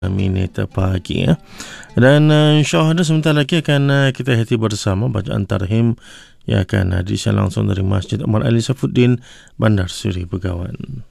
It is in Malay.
minit pagi ya. Dan insyaAllah sebentar lagi akan kita hati bersama bacaan tarhim yang akan disiar langsung dari Masjid Umar Ali Saifuddin, Bandar Seri Begawan.